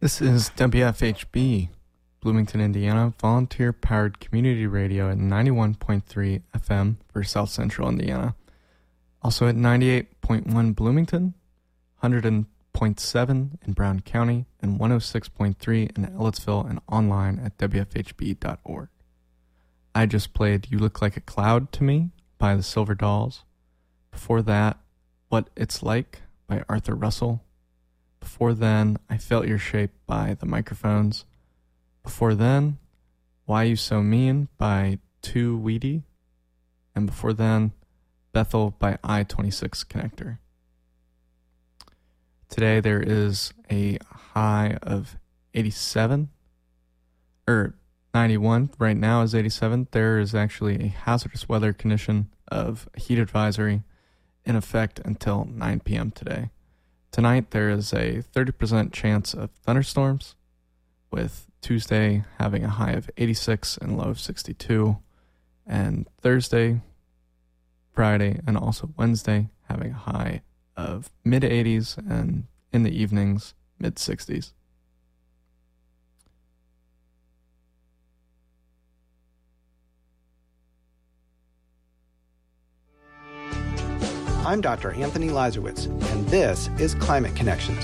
This is WFHB, Bloomington, Indiana, volunteer-powered community radio at 91.3 FM for South Central Indiana. Also at 98.1 Bloomington, 100.7 in Brown County, and 106.3 in Ellettsville, and online at WFHB.org. I just played You Look Like a Cloud to Me by the Silver Dolls. Before that, What It's Like by Arthur Russell. Before then, I Felt Your Shape by The Microphones. Before then, Why You So Mean by Too Weedy. And before then, Bethel by I-26 Connector. Today there is a high of 87, or 91. Right now is 87. There is actually a hazardous weather condition of a heat advisory in effect until 9 p.m. today. Tonight there is a 30% chance of thunderstorms, with Tuesday having a high of 86 and low of 62, and Thursday, Friday, and also Wednesday having a high of mid-80s and in the evenings, mid-60s. I'm Dr. Anthony Lazarowitz, and this is Climate Connections.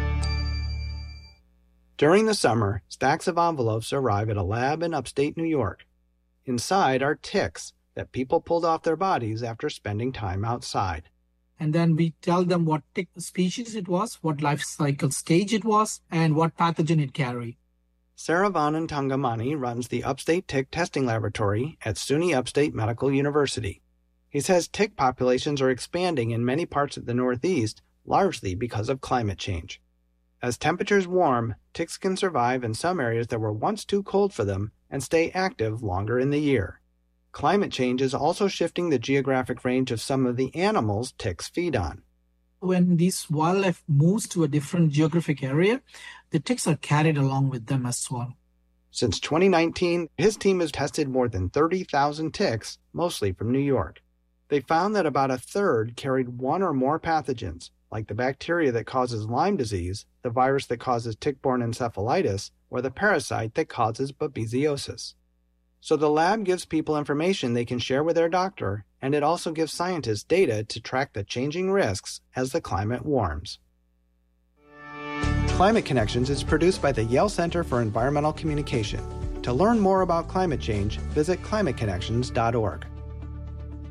During the summer, stacks of envelopes arrive at a lab in upstate New York. Inside are ticks that people pulled off their bodies after spending time outside. And then we tell them what tick species it was, what life cycle stage it was, and what pathogen it carried. Saravanan Tangamani runs the Upstate Tick Testing Laboratory at SUNY Upstate Medical University. He says tick populations are expanding in many parts of the Northeast, largely because of climate change. As temperatures warm, ticks can survive in some areas that were once too cold for them and stay active longer in the year. Climate change is also shifting the geographic range of some of the animals ticks feed on. When this wildlife moves to a different geographic area, the ticks are carried along with them as well. Since 2019, his team has tested more than 30,000 ticks, mostly from New York. They found that about a third carried one or more pathogens, like the bacteria that causes Lyme disease, the virus that causes tick-borne encephalitis, or the parasite that causes babesiosis. So the lab gives people information they can share with their doctor, and it also gives scientists data to track the changing risks as the climate warms. Climate Connections is produced by the Yale Center for Environmental Communication. To learn more about climate change, visit climateconnections.org.